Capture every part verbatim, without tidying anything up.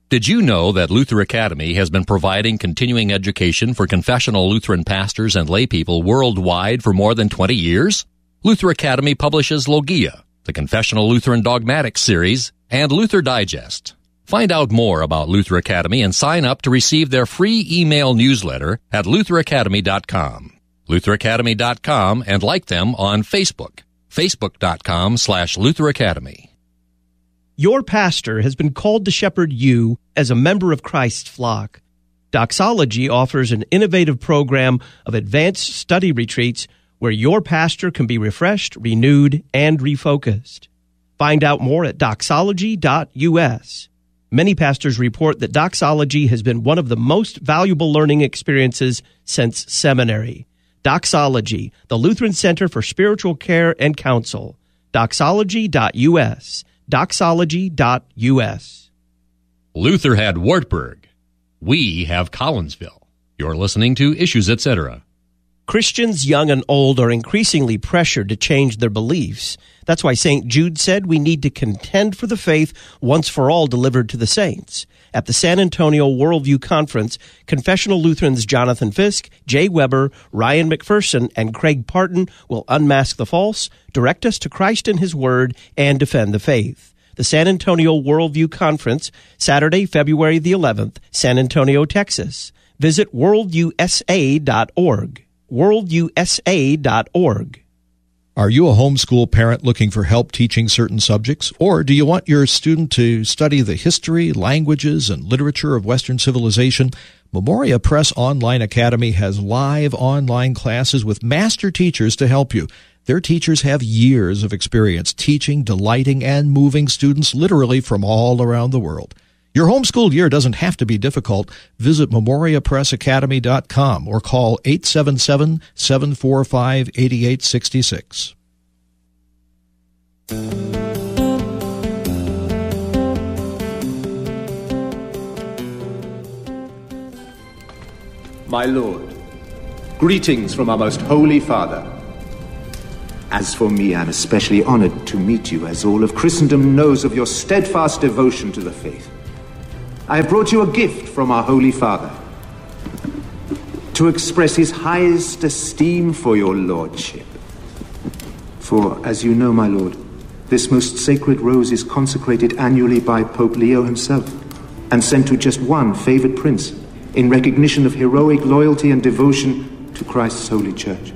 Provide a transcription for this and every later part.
Did you know that Luther Academy has been providing continuing education for confessional Lutheran pastors and laypeople worldwide for more than twenty years? Luther Academy publishes Logia, the Confessional Lutheran Dogmatics series, and Luther Digest. Find out more about Luther Academy and sign up to receive their free email newsletter at luther academy dot com. luther academy dot com and like them on Facebook. facebook dot com slash Luther Academy. Your pastor has been called to shepherd you as a member of Christ's flock. Doxology offers an innovative program of advanced study retreats where your pastor can be refreshed, renewed, and refocused. Find out more at doxology dot U S. Many pastors report that doxology has been one of the most valuable learning experiences since seminary. Doxology, the Lutheran Center for Spiritual Care and Counsel. doxology dot U S. doxology dot U S. Luther had Wartburg. We have Collinsville. You're listening to Issues, et cetera. Christians, young and old, are increasingly pressured to change their beliefs. That's why Saint Jude said we need to contend for the faith once for all delivered to the saints. At the San Antonio Worldview Conference, Confessional Lutherans Jonathan Fisk, Jay Weber, Ryan McPherson, and Craig Parton will unmask the false, direct us to Christ and His Word, and defend the faith. The San Antonio Worldview Conference, Saturday, February the eleventh, San Antonio, Texas. Visit world u s a dot org. world u s a dot org. Are you a homeschool parent looking for help teaching certain subjects? Or do you want your student to study the history, languages, and literature of Western civilization? Memoria Press Online Academy has live online classes with master teachers to help you. Their teachers have years of experience teaching, delighting, and moving students literally from all around the world. Your homeschool year doesn't have to be difficult. Visit memoria press academy dot com or call eight seven seven, seven four five, eight eight six six. My Lord, greetings from our most holy Father. As for me, I'm especially honored to meet you, as all of Christendom knows of your steadfast devotion to the faith. I have brought you a gift from our Holy Father to express his highest esteem for your lordship. For, as you know, my lord, this most sacred rose is consecrated annually by Pope Leo himself and sent to just one favored prince in recognition of heroic loyalty and devotion to Christ's holy church.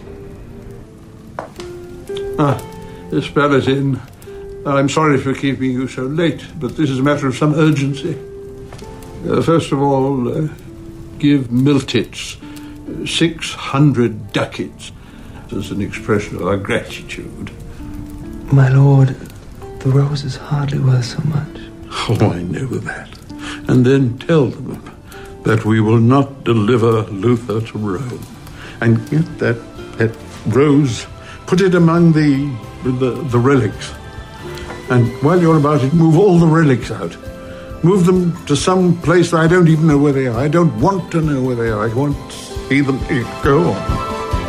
Ah, this spell is in. I'm sorry for keeping you so late, but this is a matter of some urgency. Uh, first of all, uh, give Miltitz uh, six hundred ducats as an expression of our gratitude. My lord, the rose is hardly worth so much. Oh, I know that. And then tell them that we will not deliver Luther to Rome. And get that, that rose, put it among the, the, the relics. And while you're about it, move all the relics out. Move them to some place that I don't even know where they are. I don't want to know where they are. I want to see them go on.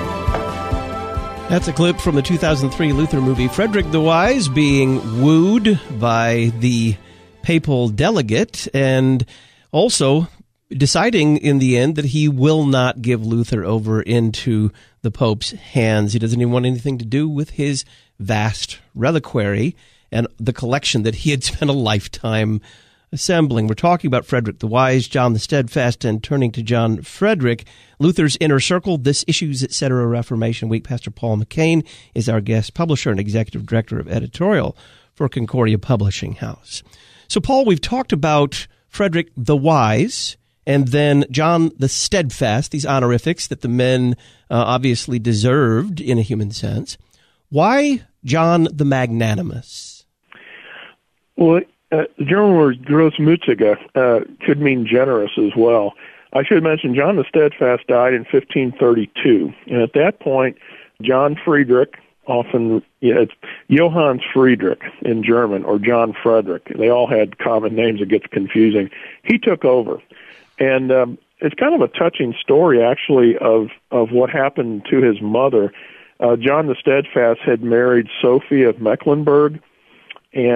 That's a clip from the two thousand three Luther movie Frederick the Wise being wooed by the papal delegate and also deciding in the end that he will not give Luther over into the Pope's hands. He doesn't even want anything to do with his vast reliquary and the collection that he had spent a lifetime assembling. We're talking about Frederick the Wise, John the Steadfast, and turning to John Frederick, Luther's Inner Circle, this Issues, et cetera. Reformation Week. Pastor Paul McCain is our guest publisher and executive director of editorial for Concordia Publishing House. So, Paul, we've talked about Frederick the Wise and then John the Steadfast, these honorifics that the men uh, obviously deserved in a human sense. Why John the Magnanimous? Well, Uh, the German word Großmütige uh, could mean generous as well. I should mention John the Steadfast died in fifteen thirty-two, and at that point, John Friedrich, often yeah, it's Johann Friedrich in German, or John Frederick. They all had common names. It gets confusing. He took over, and um, it's kind of a touching story, actually, of of what happened to his mother. Uh, John the Steadfast had married Sophie of Mecklenburg, and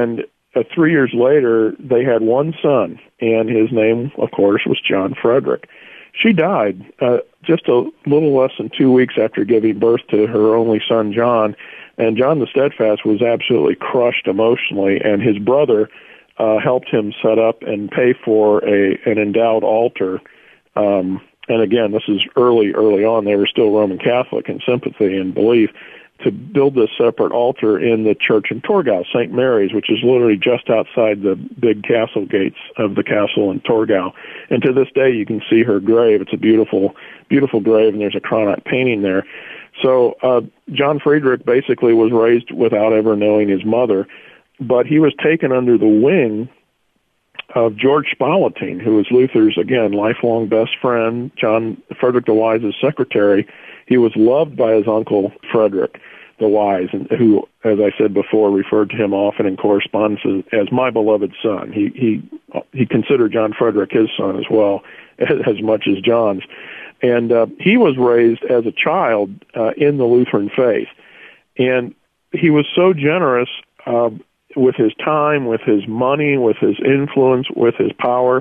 uh, three years later, they had one son, and his name, of course, was John Frederick. She died uh, just a little less than two weeks after giving birth to her only son, John, and John the Steadfast was absolutely crushed emotionally, and his brother uh, helped him set up and pay for a an endowed altar. Um, and again, this is early, early on. They were still Roman Catholic in sympathy and belief, to build this separate altar in the church in Torgau, Saint Mary's, which is literally just outside the big castle gates of the castle in Torgau. And to this day, you can see her grave. It's a beautiful, beautiful grave, and there's a Cranach painting there. So uh, John Friedrich basically was raised without ever knowing his mother, but he was taken under the wing of George Spalatin, who was Luther's, again, lifelong best friend, John Frederick the Wise's secretary. He was loved by his uncle Frederick the Wise, and who, as I said before, referred to him often in correspondence as, as my beloved son. He he he considered John Frederick his son as well, as much as John's. And uh, he was raised as a child uh, in the Lutheran faith, and he was so generous uh, with his time, with his money, with his influence, with his power.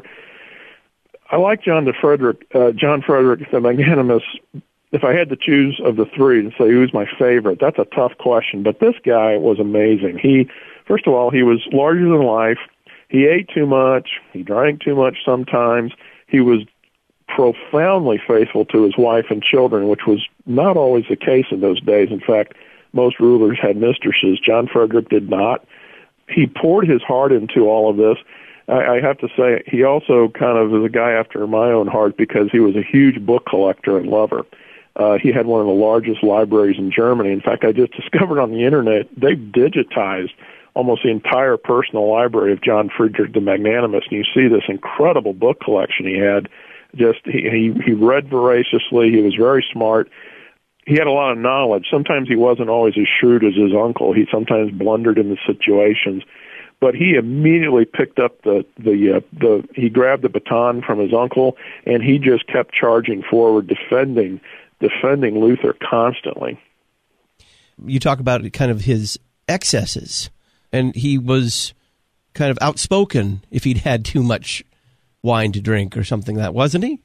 I like John the Frederick, uh, John Frederick the Magnanimous. If I had to choose of the three and say who's my favorite, that's a tough question. But this guy was amazing. He, first of all, he was larger than life. He ate too much. He drank too much sometimes. He was profoundly faithful to his wife and children, which was not always the case in those days. In fact, most rulers had mistresses. John Frederick did not. He poured his heart into all of this. I, I have to say, he also kind of is a guy after my own heart because he was a huge book collector and lover. Uh, he had one of the largest libraries in Germany. In fact, I just discovered on the Internet, they digitized almost the entire personal library of John Friedrich the Magnanimous, and you see this incredible book collection he had. Just he, he, he read voraciously. He was very smart. He had a lot of knowledge. Sometimes he wasn't always as shrewd as his uncle. He sometimes blundered in the situations. But he immediately picked up the the uh, the he grabbed the baton from his uncle, and he just kept charging forward, defending defending Luther constantly. You talk about kind of his excesses, and he was kind of outspoken if he'd had too much wine to drink or something like that, wasn't he?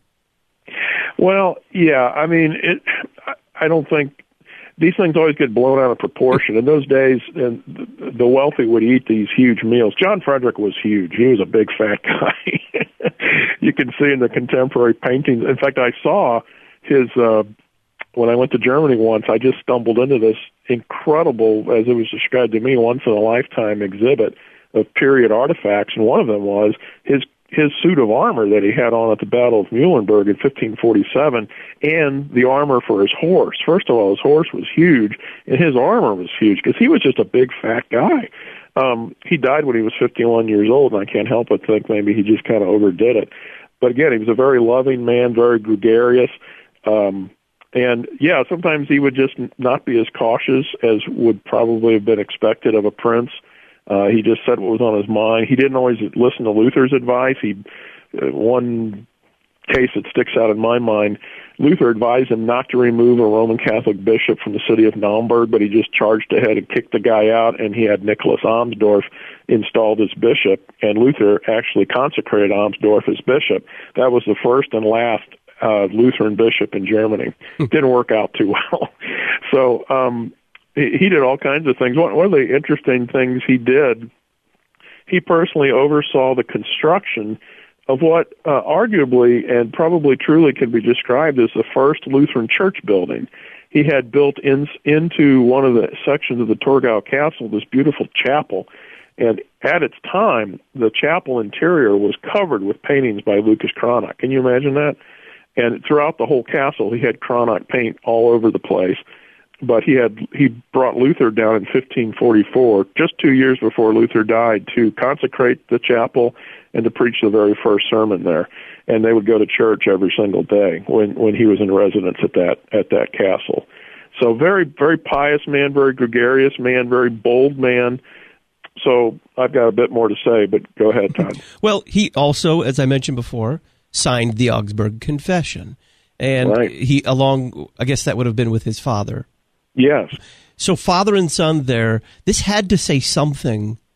Well, yeah. I mean, it. I don't think these things always get blown out of proportion. In those days, and the wealthy would eat these huge meals. John Frederick was huge. He was a big fat guy. You can see in the contemporary paintings. In fact, I saw his, uh, when I went to Germany once, I just stumbled into this incredible, as it was described to me, once-in-a-lifetime exhibit of period artifacts, and one of them was his his suit of armor that he had on at the Battle of Muhlenberg in fifteen forty-seven, and the armor for his horse. First of all, his horse was huge, and his armor was huge, because he was just a big, fat guy. Um, he died when he was fifty-one years old, and I can't help but think maybe he just kind of overdid it. But again, he was a very loving man, very gregarious, um, and yeah, sometimes he would just not be as cautious as would probably have been expected of a prince. Uh, he just said what was on his mind. He didn't always listen to Luther's advice. He, uh, one case that sticks out in my mind, Luther advised him not to remove a Roman Catholic bishop from the city of Naumburg, but he just charged ahead and kicked the guy out, and he had Nicholas Amsdorf installed as bishop, and Luther actually consecrated Amsdorf as bishop. That was the first and last uh, Lutheran bishop in Germany. Didn't work out too well. So, um, he did all kinds of things. One of the interesting things he did, he personally oversaw the construction of what uh, arguably and probably truly can be described as the first Lutheran church building. He had built in, into one of the sections of the Torgau Castle this beautiful chapel, and at its time, the chapel interior was covered with paintings by Lucas Cranach. Can you imagine that? And throughout the whole castle, he had Cranach paint all over the place. But he had he brought Luther down in fifteen forty-four, just two years before Luther died, to consecrate the chapel and to preach the very first sermon there. And they would go to church every single day when, when he was in residence at that at that castle. So very, very pious man, very gregarious man, very bold man. So I've got a bit more to say, but go ahead, Todd. Well, he also, as I mentioned before, signed the Augsburg Confession. And right. he, along, I guess that would have been with his father. Yes. So father and son there, this had to say something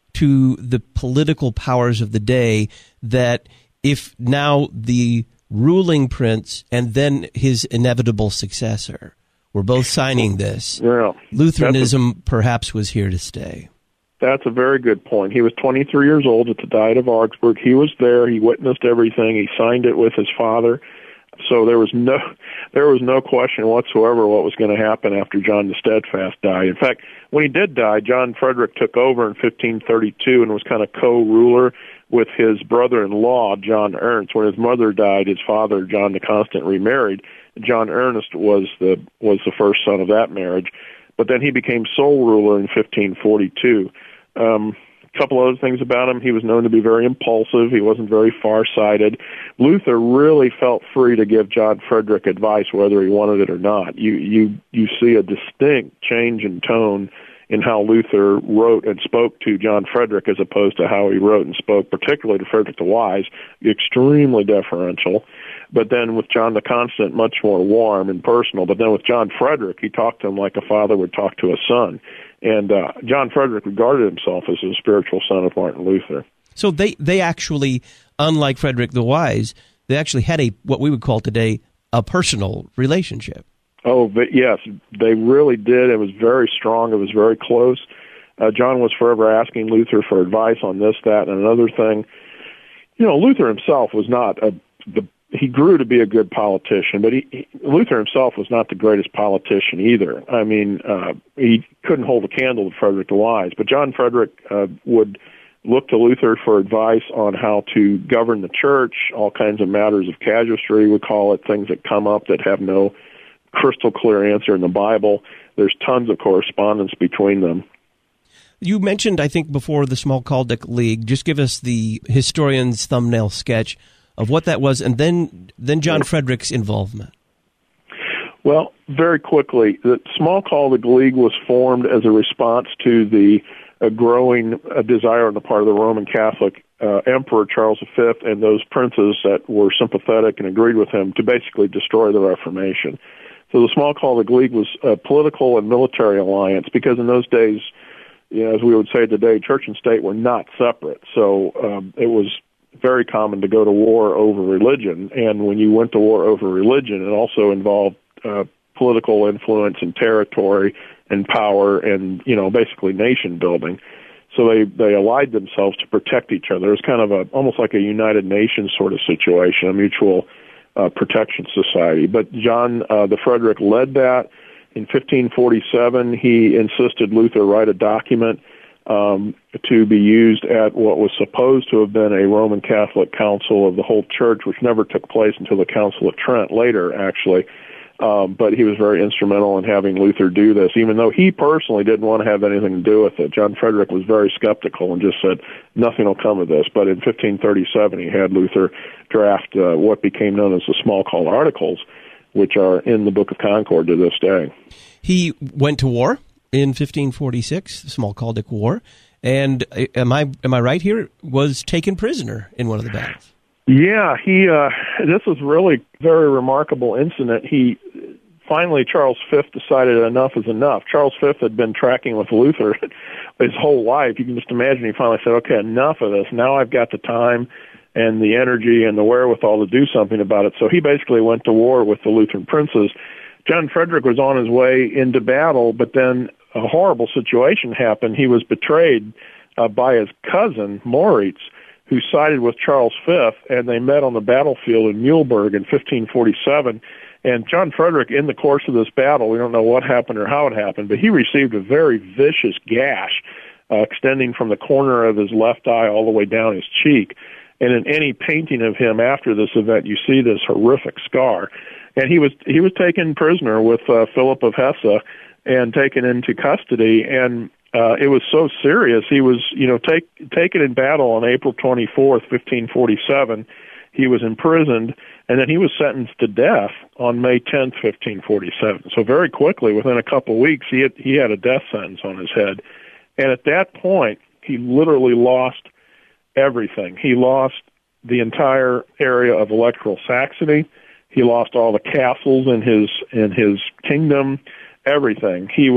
to the political powers of the day that if now the ruling prince and then his inevitable successor were both signing this, yeah, Lutheranism perhaps was here to stay? That's a very good point. He was twenty-three years old at the Diet of Augsburg. He was there. He witnessed everything. He signed it with his father. So there was no, there was no question whatsoever what was going to happen after John the Steadfast died. In fact, when he did die, John Frederick took over in fifteen thirty-two and was kind of co-ruler with his brother-in-law, John Ernst. When his mother died, his father, John the Constant, remarried. John Ernst was the was the first son of that marriage, but then he became sole ruler in fifteen forty-two. Um, A couple other things about him. He was known to be very impulsive. He wasn't very far-sighted. Luther really felt free to give John Frederick advice whether he wanted it or not. You you you see a distinct change in tone in how Luther wrote and spoke to John Frederick as opposed to how he wrote and spoke, particularly to Frederick the Wise, extremely deferential. But then with John the Constant, much more warm and personal. But then with John Frederick, he talked to him like a father would talk to a son. And uh, John Frederick regarded himself as a spiritual son of Martin Luther. So they, they actually, unlike Frederick the Wise, they actually had a what we would call today a personal relationship. Oh, but yes, they really did. It was very strong. It was very close. Uh, John was forever asking Luther for advice on this, that, and another thing. You know, Luther himself was not a the he grew to be a good politician, but he, he, Luther himself was not the greatest politician either. I mean, uh, he couldn't hold a candle to Frederick the Wise, but John Frederick uh, would look to Luther for advice on how to govern the church, all kinds of matters of casuistry, we call it, things that come up that have no crystal clear answer in the Bible. There's tons of correspondence between them. You mentioned, I think, before the Smalcaldic League. Just give us the historian's thumbnail sketch of what that was, and then then John Frederick's involvement. Well, very quickly, the Smalcaldic League was formed as a response to the uh, growing uh, desire on the part of the Roman Catholic uh, Emperor Charles the Fifth and those princes that were sympathetic and agreed with him to basically destroy the Reformation. So the Smalcaldic League was a political and military alliance because in those days, you know, as we would say today, church and state were not separate. So um, it was very common to go to war over religion, and when you went to war over religion, it also involved uh, political influence and territory and power and, you know, basically nation building. So they, they allied themselves to protect each other. It was kind of a almost like a United Nations sort of situation, a mutual uh, protection society. But John uh, the Frederick led that. In fifteen forty-seven, he insisted Luther write a document Um, to be used at what was supposed to have been a Roman Catholic council of the whole church, which never took place until the Council of Trent later, actually. Um, but he was very instrumental in having Luther do this, even though he personally didn't want to have anything to do with it. John Frederick was very skeptical and just said, nothing will come of this. But in fifteen thirty-seven, he had Luther draft uh, what became known as the Smalcald Articles, which are in the Book of Concord to this day. He went to war in fifteen forty-six, the Smalcaldic War, and am I am I right here? Was taken prisoner in one of the battles. Yeah, he. Uh, this was really a very remarkable incident. He finally, Charles the Fifth decided enough is enough. Charles the Fifth had been tracking with Luther his whole life. You can just imagine. He finally said, "Okay, enough of this. Now I've got the time and the energy and the wherewithal to do something about it." So he basically went to war with the Lutheran princes. John Frederick was on his way into battle, but then a horrible situation happened. He was betrayed uh, by his cousin, Moritz, who sided with Charles the Fifth, and they met on the battlefield in Mühlberg in fifteen forty-seven. And John Frederick, in the course of this battle, we don't know what happened or how it happened, but he received a very vicious gash uh, extending from the corner of his left eye all the way down his cheek. And in any painting of him after this event, you see this horrific scar. And he was he was taken prisoner with uh, Philip of Hesse and taken into custody, and uh, it was so serious. He was, you know, take, taken in battle on April twenty-fourth, fifteen forty-seven. He was imprisoned, and then he was sentenced to death on May tenth, fifteen forty-seven. So very quickly, within a couple of weeks, he had, he had a death sentence on his head. And at that point, he literally lost everything. He lost the entire area of Electoral Saxony. He lost all the castles in his in his kingdom. Everything. He was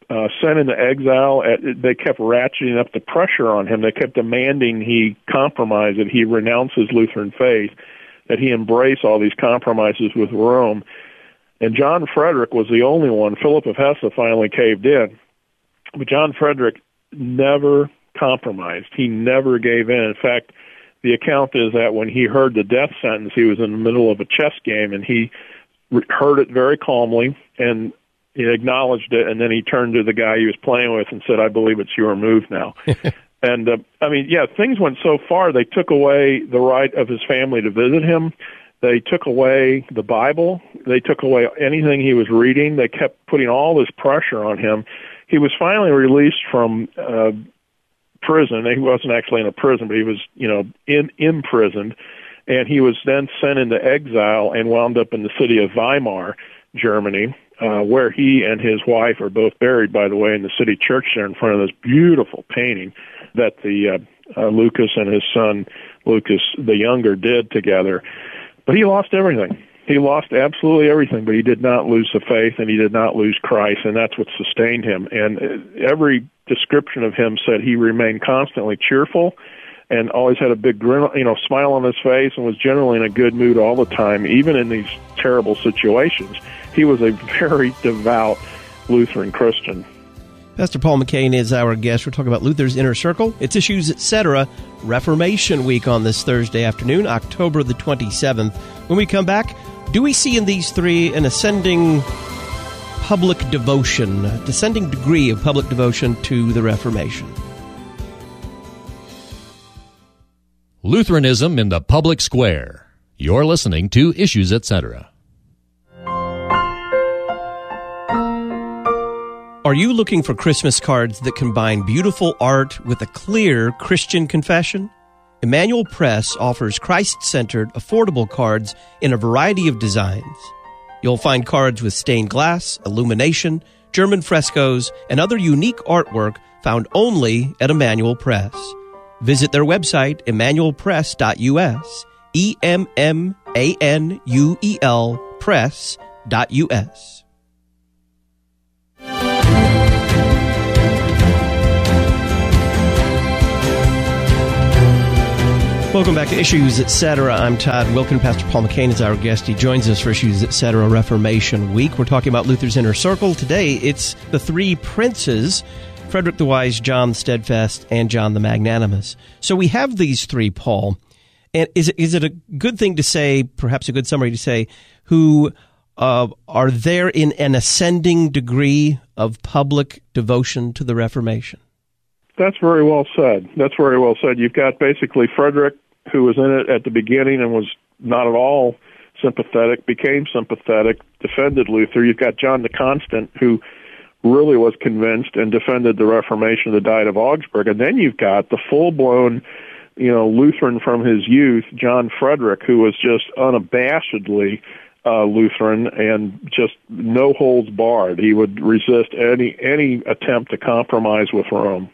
uh, sent into exile. At, they kept ratcheting up the pressure on him. They kept demanding he compromise, that he renounce his Lutheran faith, that he embrace all these compromises with Rome. And John Frederick was the only one. Philip of Hesse finally caved in. But John Frederick never compromised. He never gave in. In fact, the account is that when he heard the death sentence, he was in the middle of a chess game, and he heard it very calmly and he acknowledged it, and then he turned to the guy he was playing with and said, "I believe it's your move now." And, uh, I mean, yeah, things went so far, they took away the right of his family to visit him. They took away the Bible. They took away anything he was reading. They kept putting all this pressure on him. He was finally released from uh, prison. He wasn't actually in a prison, but he was, you know, in imprisoned. And he was then sent into exile and wound up in the city of Weimar, Germany, uh, where he and his wife are both buried, by the way, in the city church there in front of this beautiful painting that the uh, uh, Lucas and his son, Lucas the Younger, did together. But he lost everything. He lost absolutely everything, but he did not lose the faith, and he did not lose Christ, and that's what sustained him. And every description of him said he remained constantly cheerful and always had a big grin, you know, smile on his face, and was generally in a good mood all the time, even in these terrible situations. He was a very devout Lutheran Christian. Pastor Paul McCain is our guest. We're talking about Luther's Inner Circle. It's Issues, et cetera. Reformation Week on this Thursday afternoon, October the twenty-seventh. When we come back, do we see in these three an ascending public devotion, a descending degree of public devotion to the Reformation? Lutheranism in the public square. You're listening to Issues, et cetera. Are you looking for Christmas cards that combine beautiful art with a clear Christian confession? Emmanuel Press offers Christ-centered, affordable cards in a variety of designs. You'll find cards with stained glass, illumination, German frescoes, and other unique artwork found only at Emmanuel Press. Visit their website, emmanuel press dot u s, E M M A N U E L press dot U S. Welcome back to Issues, et cetera. I'm Todd Wilkin. Pastor Paul McCain is our guest. He joins us for Issues, et cetera. Reformation Week. We're talking about Luther's Inner Circle. Today, it's the three princes, Frederick the Wise, John the Steadfast, and John the Magnanimous. So we have these three, Paul. And is it, is it a good thing to say, perhaps a good summary to say, who uh, are there in an ascending degree of public devotion to the Reformation? That's very well said. That's very well said. You've got basically Frederick, who was in it at the beginning and was not at all sympathetic, became sympathetic, defended Luther. You've got John the Constant, who really was convinced and defended the Reformation of the Diet of Augsburg. And then you've got the full-blown, you know, Lutheran from his youth, John Frederick, who was just unabashedly uh, Lutheran and just no holds barred. He would resist any any attempt to compromise with Rome.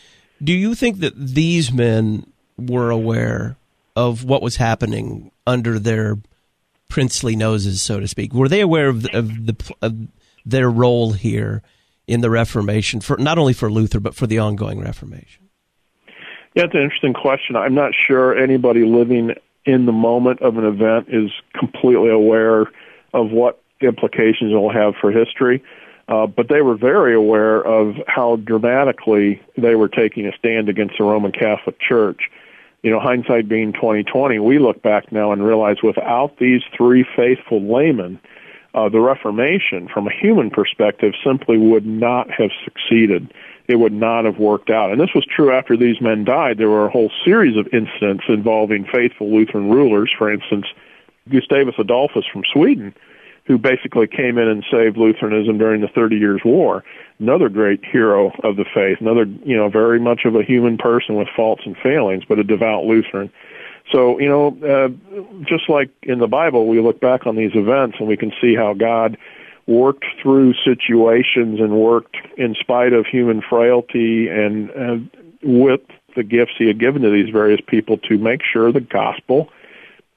Do you think that these men were aware of what was happening under their princely noses, so to speak? Were they aware of, the, of, the, of their role here in the Reformation, for not only for Luther, but for the ongoing Reformation? Yeah, it's an interesting question. I'm not sure anybody living in the moment of an event is completely aware of what implications it will have for history. Uh, but they were very aware of how dramatically they were taking a stand against the Roman Catholic Church. You know, hindsight being twenty twenty, we look back now and realize without these three faithful laymen, uh, the Reformation, from a human perspective, simply would not have succeeded. It would not have worked out. And this was true after these men died. There were a whole series of incidents involving faithful Lutheran rulers. For instance, Gustavus Adolphus from Sweden, who basically came in and saved Lutheranism during the Thirty Years' War. Another great hero of the faith, another, you know, very much of a human person with faults and failings, but a devout Lutheran. So, you know, uh, just like in the Bible, we look back on these events and we can see how God worked through situations and worked in spite of human frailty and uh, with the gifts he had given to these various people to make sure the gospel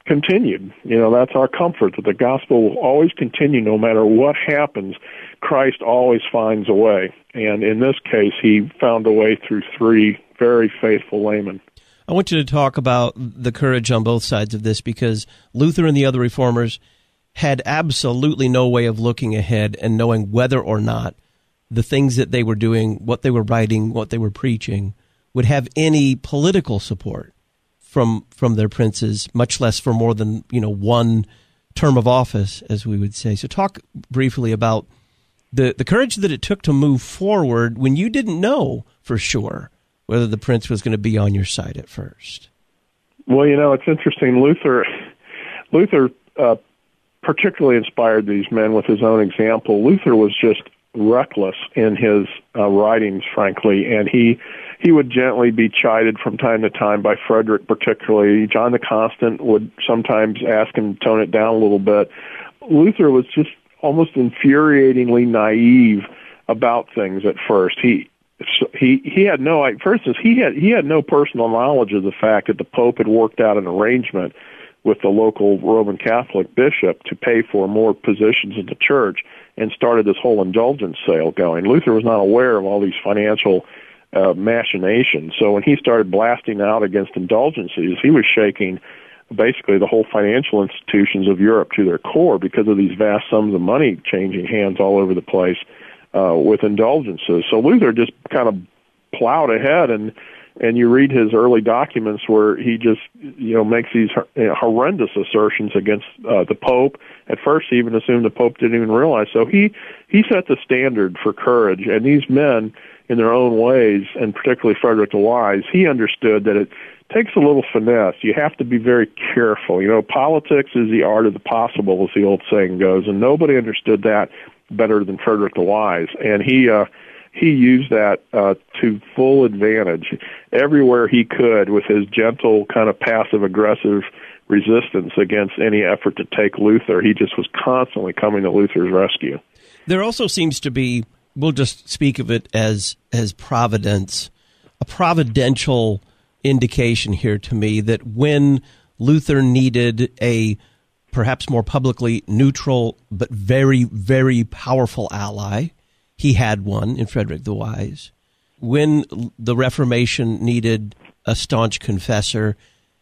continued. You know, that's our comfort, that the gospel will always continue no matter what happens. Christ always finds a way. And in this case, he found a way through three very faithful laymen. I want you to talk about the courage on both sides of this, because Luther and the other reformers had absolutely no way of looking ahead and knowing whether or not the things that they were doing, what they were writing, what they were preaching, would have any political support from from their princes, much less for more than, you know, one term of office, as we would say. So talk briefly about the, the courage that it took to move forward when you didn't know for sure whether the prince was going to be on your side at first. Well, you know, it's interesting. Luther, Luther uh, particularly inspired these men with his own example. Luther was just reckless in his uh, writings, frankly, and he he would gently be chided from time to time by Frederick, particularly. John the Constant would sometimes ask him to tone it down a little bit. Luther was just almost infuriatingly naive about things at first. He he he had no, for instance, he had he had no personal knowledge of the fact that the Pope had worked out an arrangement with the local Roman Catholic bishop to pay for more positions in the church and started this whole indulgence sale going. Luther was not aware of all these financial uh, machinations. So when he started blasting out against indulgences, he was shaking basically the whole financial institutions of Europe to their core because of these vast sums of money changing hands all over the place uh, with indulgences. So Luther just kind of plowed ahead, and and you read his early documents where he just, you know, makes these horrendous assertions against uh, the Pope. At first, he even assumed the Pope didn't even realize. So he, he set the standard for courage. And these men, in their own ways, and particularly Frederick the Wise, he understood that it takes a little finesse. You have to be very careful. You know, politics is the art of the possible, as the old saying goes, and nobody understood that better than Frederick the Wise. And he, uh, he used that uh, to full advantage everywhere he could with his gentle, kind of passive-aggressive resistance against any effort to take Luther. He just was constantly coming to Luther's rescue. There also seems to be, we'll just speak of it as as providence, a providential indication here to me that when Luther needed a perhaps more publicly neutral but very, very powerful ally, he had one in Frederick the Wise. When the Reformation needed a staunch confessor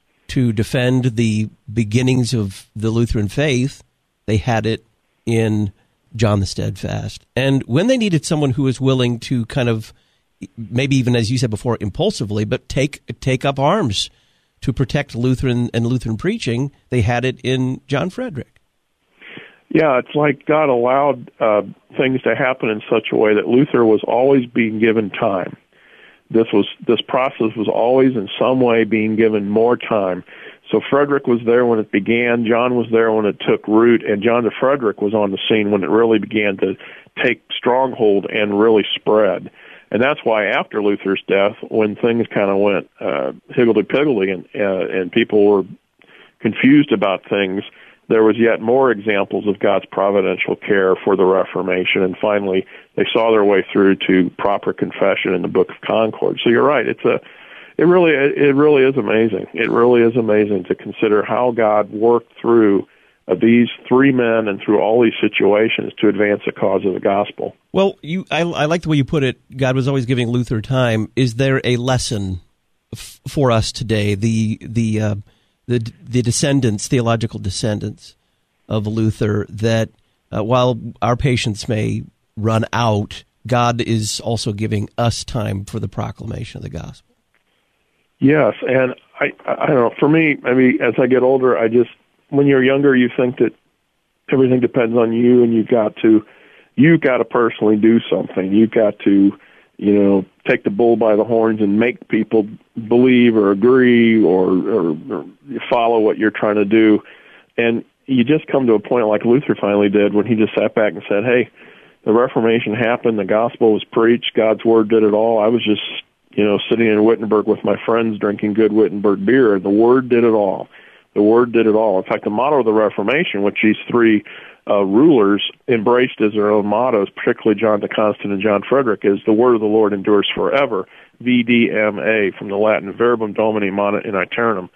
to defend the beginnings of the Lutheran faith, they had it in John the Steadfast. And when they needed someone who was willing to kind of, maybe even as you said before, impulsively, but take take up arms to protect Lutheran and Lutheran preaching, they had it in John Frederick. Yeah, it's like God allowed uh, things to happen in such a way that Luther was always being given time. This was this process was always in some way being given more time. So Frederick was there when it began, John was there when it took root, and John the Frederick was on the scene when it really began to take stronghold and really spread. And that's why after Luther's death, when things kind of went uh, higgledy-piggledy and, uh, and people were confused about things, there was yet more examples of God's providential care for the Reformation, and finally they saw their way through to proper confession in the Book of Concord. So you're right; it's a, it really, it really is amazing. It really is amazing to consider how God worked through uh, these three men and through all these situations to advance the cause of the gospel. Well, you, I, I like the way you put it. God was always giving Luther time. Is there a lesson f- for us today? The the uh, The, the descendants, theological descendants of Luther, that uh, while our patience may run out, God is also giving us time for the proclamation of the gospel. Yes, and I, I don't know, for me, I mean, as I get older, I just, when you're younger, you think that everything depends on you, and you've got to, you've got to personally do something. You've got to, you know, take the bull by the horns and make people believe or agree or, or, or follow what you're trying to do. And you just come to a point like Luther finally did when he just sat back and said, hey, the Reformation happened, the gospel was preached, God's word did it all. I was just, you know, sitting in Wittenberg with my friends drinking good Wittenberg beer. The word did it all. The word did it all. In fact, the motto of the Reformation, which these three Uh, rulers embraced as their own mottos, particularly John the Constant and John Frederick, is the word of the Lord endures forever, V D M A, from the Latin verbum domini mana in aeternum.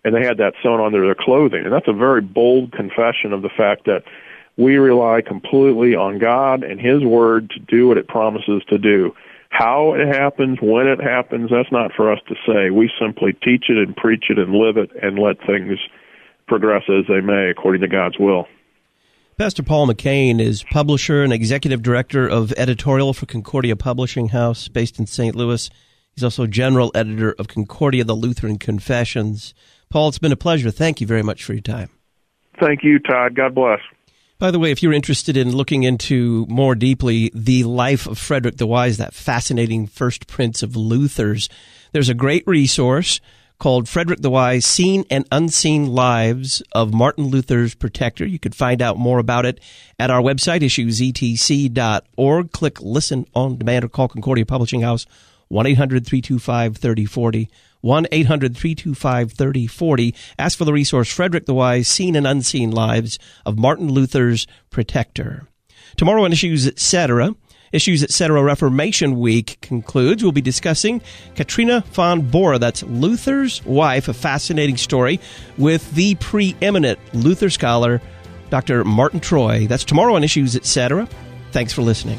and they had that sewn onto their clothing. And that's a very bold confession of the fact that we rely completely on God and His Word to do what it promises to do. How it happens, when it happens, that's not for us to say. We simply teach it and preach it and live it and let things progress as they may according to God's will. Pastor Paul McCain is publisher and executive director of editorial for Concordia Publishing House, based in Saint Louis. He's also general editor of Concordia, the Lutheran Confessions. Paul, it's been a pleasure. Thank you very much for your time. Thank you, Todd. God bless. By the way, if you're interested in looking into more deeply the life of Frederick the Wise, that fascinating first prince of Luther's, there's a great resource called Frederick the Wise, Seen and Unseen Lives of Martin Luther's Protector. You could find out more about it at our website, issues e t c dot org. Click Listen on Demand or call Concordia Publishing House, one eight hundred three two five three oh four oh, one eight hundred three two five three oh four oh. Ask for the resource, Frederick the Wise, Seen and Unseen Lives of Martin Luther's Protector. Tomorrow on Issues Etc., Issues Etc. Reformation Week concludes. We'll be discussing Katrina von Bora, that's Luther's wife, a fascinating story, with the preeminent Luther scholar, Doctor Martin Troy. That's tomorrow on Issues Etc. Thanks for listening.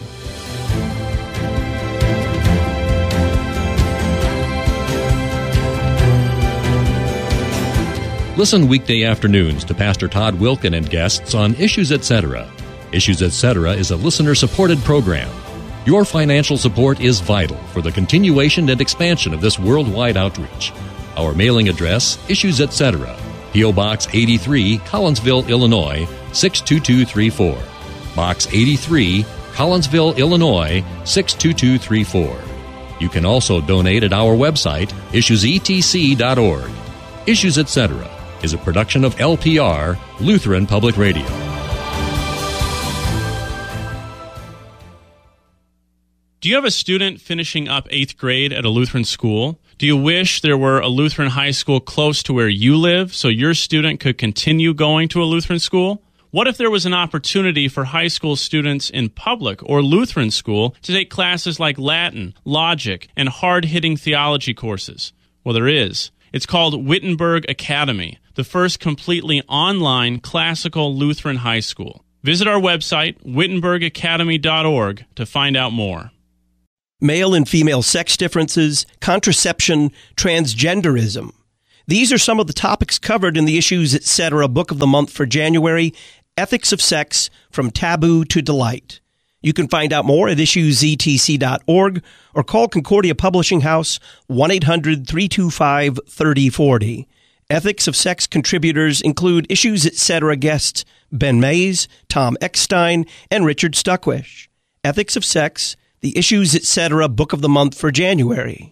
Listen weekday afternoons to Pastor Todd Wilken and guests on Issues Etc. Issues Etc. is a listener-supported program. Your financial support is vital for the continuation and expansion of this worldwide outreach. Our mailing address, Issues Etc., P O. Box eighty-three, Collinsville, Illinois, six two two three four. Box eighty-three, Collinsville, Illinois, six two two three four. You can also donate at our website, issues e t c dot org. Issues Etc. is a production of L P R, Lutheran Public Radio. Do you have a student finishing up eighth grade at a Lutheran school? Do you wish there were a Lutheran high school close to where you live so your student could continue going to a Lutheran school? What if there was an opportunity for high school students in public or Lutheran school to take classes like Latin, logic, and hard-hitting theology courses? Well, there is. It's called Wittenberg Academy, the first completely online classical Lutheran high school. Visit our website, wittenberg academy dot org, to find out more. Male and female sex differences, contraception, transgenderism. These are some of the topics covered in the Issues Etc. Book of the Month for January, Ethics of Sex, From Taboo to Delight. You can find out more at issues e t c dot org or call Concordia Publishing House, one eight hundred three two five three oh four oh. Ethics of Sex contributors include Issues Etc. guests Ben Mays, Tom Eckstein, and Richard Stuckwish. Ethics of Sex, the Issues Etc. Book of the Month for January.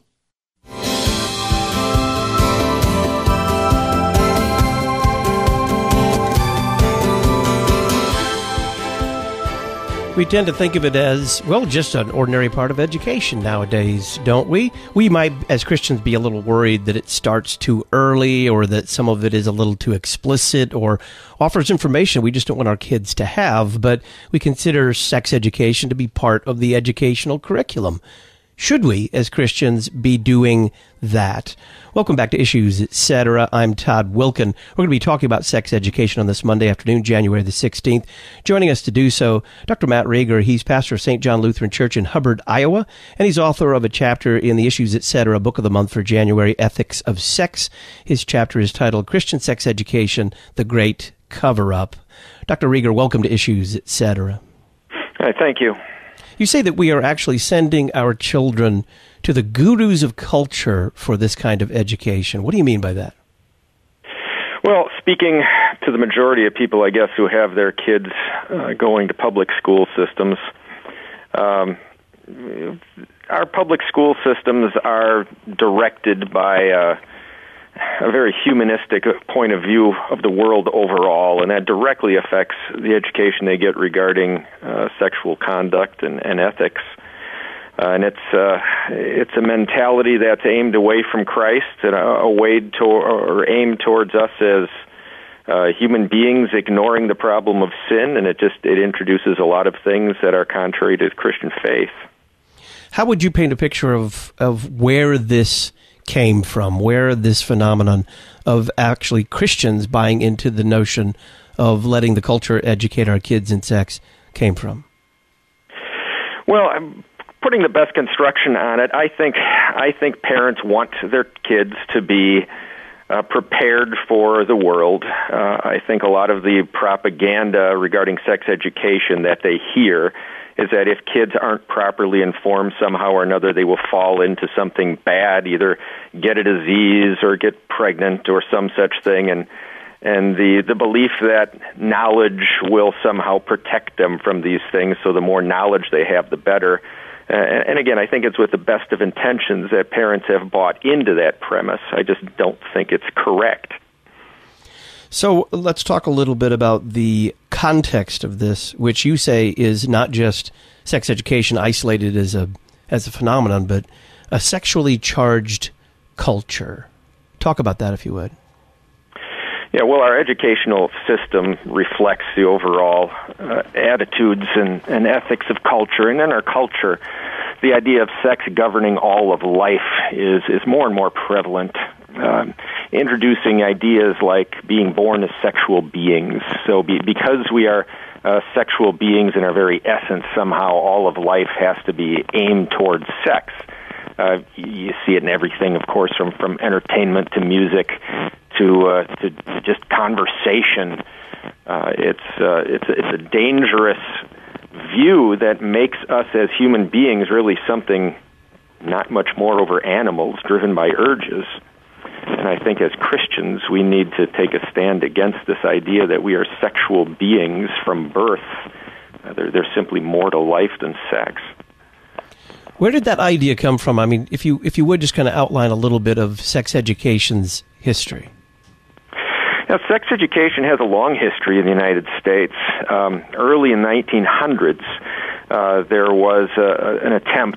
We tend to think of it as, well, just an ordinary part of education nowadays, don't we? We might, as Christians, be a little worried that it starts too early or that some of it is a little too explicit or offers information we just don't want our kids to have, but we consider sex education to be part of the educational curriculum. Should we, as Christians, be doing that? Welcome back to Issues Etc. I'm Todd Wilken. We're going to be talking about sex education on this Monday afternoon, January the sixteenth. Joining us to do so, Doctor Matt Rieger. He's pastor of Saint John Lutheran Church in Hubbard, Iowa, and he's author of a chapter in the Issues Etc. Book of the Month for January, Ethics of Sex. His chapter is titled Christian Sex Education, The Great Cover-Up. Doctor Rieger, welcome to Issues Etc. Hi, thank you. You say that we are actually sending our children to the gurus of culture for this kind of education. What do you mean by that? Well, speaking to the majority of people, I guess, who have their kids uh, going to public school systems, um, our public school systems are directed by uh, a very humanistic point of view of the world overall, and that directly affects the education they get regarding uh, sexual conduct and, and ethics. Uh, and it's uh, it's a mentality that's aimed away from Christ and away to, or aimed towards us as uh, human beings, ignoring the problem of sin, and it just it introduces a lot of things that are contrary to Christian faith. How would you paint a picture of of where this came from, where this phenomenon of actually Christians buying into the notion of letting the culture educate our kids in sex came from? Well, I'm putting the best construction on it. I think I think parents want their kids to be uh, prepared for the world. Uh, I think a lot of the propaganda regarding sex education that they hear is that if kids aren't properly informed somehow or another, they will fall into something bad, either get a disease or get pregnant or some such thing, and and the, the belief that knowledge will somehow protect them from these things, so the more knowledge they have, the better. Uh, and again, I think it's with the best of intentions that parents have bought into that premise. I just don't think it's correct. So let's talk a little bit about the context of this, which you say is not just sex education isolated as a as a phenomenon, but a sexually charged culture. Talk about that, if you would. Yeah, well, our educational system reflects the overall uh, attitudes and, and ethics of culture. And in our culture, the idea of sex governing all of life is, is more and more prevalent, uh, introducing ideas like being born as sexual beings. So be, because we are uh, sexual beings in our very essence, somehow all of life has to be aimed towards sex. Uh, you see it in everything, of course, from, from entertainment to music to uh, to just conversation. Uh, it's uh, it's it's a dangerous view that makes us as human beings really something not much more over animals, driven by urges. And I think as Christians, we need to take a stand against this idea that we are sexual beings from birth. Uh, there, there's simply more to life than sex. Where did that idea come from? I mean, if you if you would just kind of outline a little bit of sex education's history. Now, sex education has a long history in the United States. Um, early in the nineteen hundreds, uh, there was uh, an attempt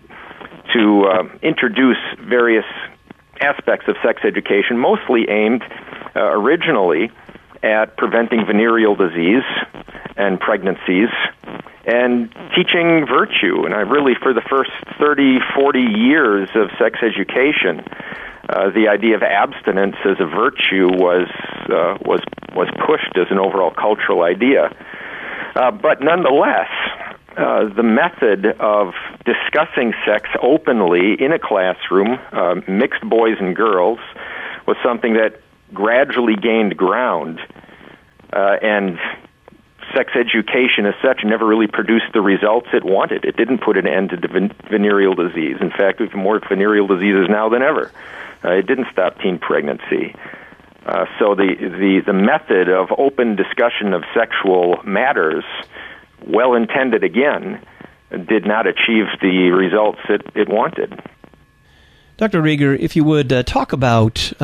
to uh, introduce various aspects of sex education, mostly aimed uh, originally at preventing venereal disease and pregnancies and teaching virtue. And I really, for the first thirty, forty years of sex education, uh, the idea of abstinence as a virtue was uh, was was pushed as an overall cultural idea. Uh, but nonetheless, uh, the method of discussing sex openly in a classroom, uh, mixed boys and girls, was something that gradually gained ground, uh, and sex education as such never really produced the results it wanted. It didn't put an end to ven- venereal disease. In fact, we have more venereal diseases now than ever. Uh, it didn't stop teen pregnancy. Uh, so the, the, the method of open discussion of sexual matters, well intended again, did not achieve the results it, it wanted. Doctor Rieger, if you would uh, talk about